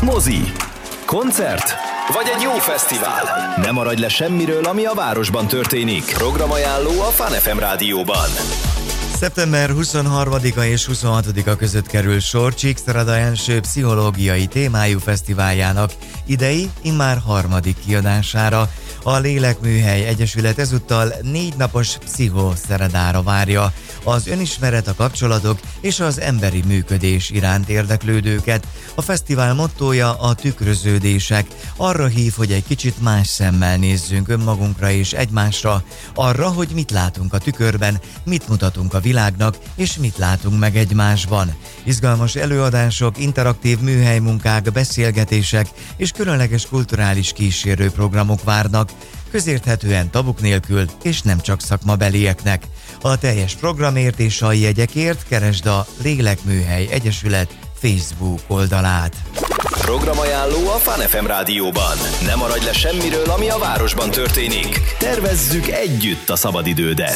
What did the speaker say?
Mozi, koncert vagy egy jó fesztivál? Ne maradj le semmiről, ami a városban történik. Programajánló a Fun FM rádióban. Szeptember 23-a és 26-a között kerül sor Csíkszereda első pszichológiai témájú fesztiváljának idei, immár harmadik kiadására. A Lélekműhely Egyesület ezúttal 4 napos pszichoszeredára várja az önismeret, a kapcsolatok és az emberi működés iránt érdeklődőket. A fesztivál mottója a tükröződések. Arra hív, hogy egy kicsit más szemmel nézzünk önmagunkra és egymásra, arra, hogy mit látunk a tükörben, mit mutatunk a világnak és mit látunk meg egymásban. Izgalmas előadások, interaktív műhelymunkák, beszélgetések és különleges kulturális kísérőprogramok várnak, közérthetően tabuk nélkül és nem csak szakmabelieknek. A teljes programért és a jegyekért keresd a Lélekműhely Egyesület Facebook oldalát. Programajánló a Fun FM rádióban. Ne maradj le semmiről, ami a városban történik. Tervezzük együtt a szabadidődet.